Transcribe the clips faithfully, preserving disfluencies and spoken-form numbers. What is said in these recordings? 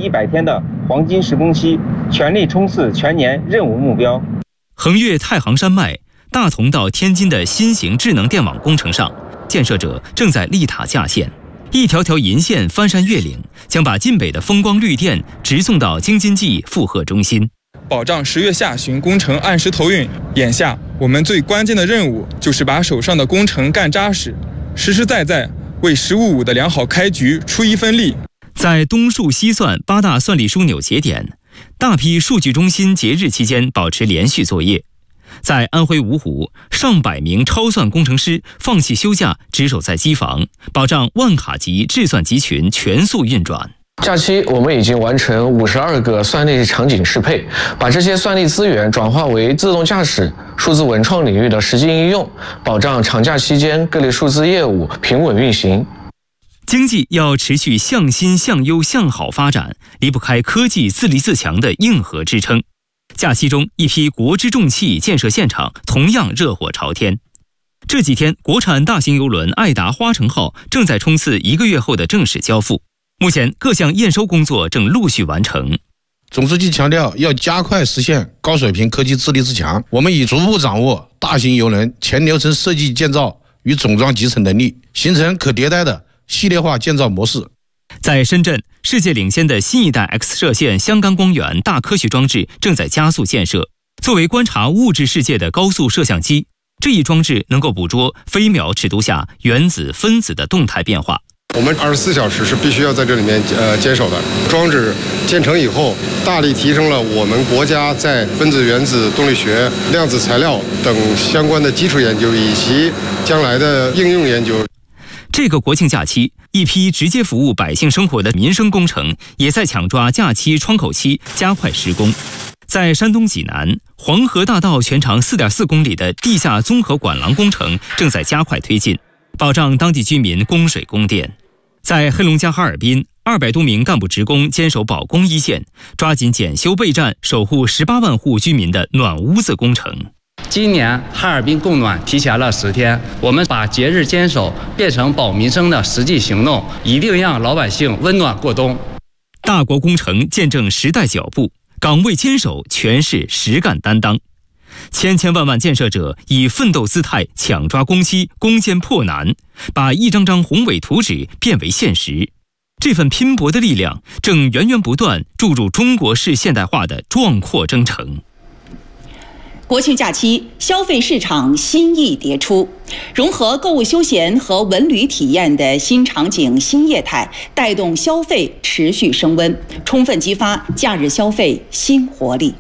一百天的黄金施工期，全力冲刺全年任务目标。 横越太行山脉，大同到天津的新型智能电网工程上，建设者正在立塔架线，一条条银线翻山越岭，将把晋北的风光绿电直送到京津冀负荷中心， 保障十月下旬工程按时投运。眼下我们最关键的任务就是把手上的工程干扎实，实实在在为“十五五”的良好开局出一份力。 在东数西算八大算力枢纽节点，大批数据中心节日期间保持连续作业。在安徽芜湖，上百名超算工程师放弃休假，值守在机房，保障万卡级智算集群全速运转。 假期我们已经完成五十二个算力场景适配，把这些算力资源转化为自动驾驶、数字文创领域的实际应用，保障长假期间各类数字业务平稳运行。 经济要持续向新、向优、向好发展，离不开科技自立自强的硬核支撑。假期中，一批国之重器建设现场同样热火朝天。这几天，国产大型邮轮爱达花城号正在冲刺一个月后的正式交付。目前，各项验收工作正陆续完成。 总书记强调，要加快实现高水平科技自立自强。我们已逐步掌握大型邮轮全流程设计建造与总装集成能力，形成可迭代的系列化建造模式。 在深圳，世界领先的新一代 X 射线相干光源大科学装置正在加速建设。作为观察物质世界的高速摄像机，这一装置能够捕捉飞秒尺度下原子、分子的动态变化。 我们二十四小时是必须要在这里面呃坚守的。装置建成以后，大力提升了我们国家在分子原子动力学、量子材料等相关的基础研究以及将来的应用研究。 这个国庆假期，一批直接服务百姓生活的民生工程也在抢抓假期窗口期，加快施工。在山东济南，黄河大道全长 四点四公里的地下综合管廊工程正在加快推进，保障当地居民供水供电。在黑龙江哈尔滨，二百多名干部职工坚守保供一线，抓紧检修备战，守护十八万户居民的暖屋子工程。 今年哈尔滨供暖提前了十天，我们把节日坚守变成保民生的实际行动，一定让老百姓温暖过冬。 大国工程见证时代脚步，岗位坚守全是实干担当。千千万万建设者以奋斗姿态抢抓工期，攻坚破难，把一张张宏伟图纸变为现实。这份拼搏的力量正源源不断注入中国式现代化的壮阔征程。 国庆假期，消费市场新意迭出，融合购物休闲和文旅体验的新场景、新业态，带动消费持续升温，充分激发假日消费新活力。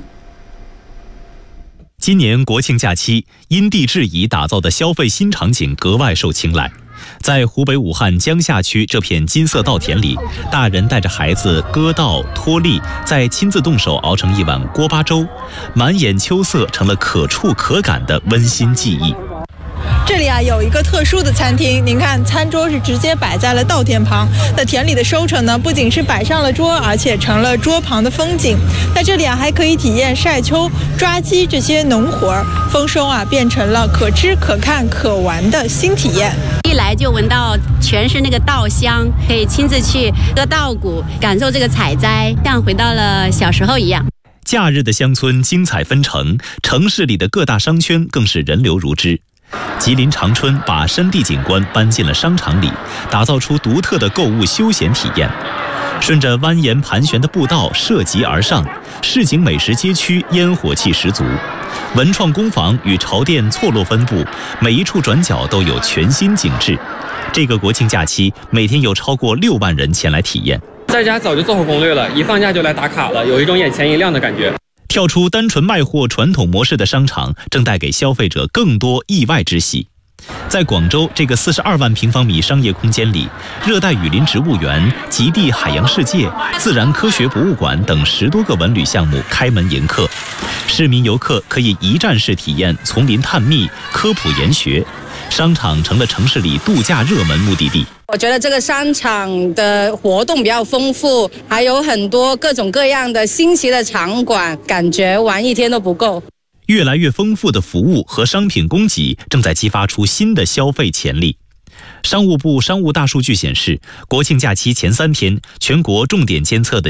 今年国庆假期，因地制宜打造的消费新场景格外受青睐。在湖北武汉江夏区这片金色稻田里，大人带着孩子割稻脱粒，再亲自动手熬成一碗锅巴粥，满眼秋色成了可触可感的温馨记忆。 这里啊有一个特殊的餐厅，您看餐桌是直接摆在了稻田旁。那田里的收成呢，不仅是摆上了桌，而且成了桌旁的风景。在这里啊，还可以体验晒秋、抓鸡这些农活儿，丰收啊变成了可吃可看可玩的新体验。 一来就闻到全是那个稻香，可以亲自去割稻谷，感受这个采摘，像回到了小时候一样。 假日的乡村精彩纷呈，城市里的各大商圈更是人流如织。吉林长春把山地景观搬进了商场里，打造出独特的购物休闲体验。顺着蜿蜒盘旋的步道涉级而上，市井美食街区烟火气十足，文创工坊与潮店错落分布，每一处转角都有全新景致。这个国庆假期，每天有超过六万人前来体验。 在家早就做好攻略了，一放假就来打卡了，有一种眼前一亮的感觉。 跳出单纯卖货传统模式的商场，正带给消费者更多意外之喜。在广州这个四十二万平方米商业空间里，热带雨林植物园、极地海洋世界、自然科学博物馆等十多个文旅项目开门迎客，市民游客可以一站式体验丛林探秘、科普研学，商场成了城市里度假热门目的地。 我觉得这个商场的活动比较丰富，还有很多各种各样的新奇的场馆，感觉玩一天都不够。 越来越丰富的服务和商品供给正在激发出新的消费潜力。商务部商务大数据显示，国庆假期前三天，全国重点监测的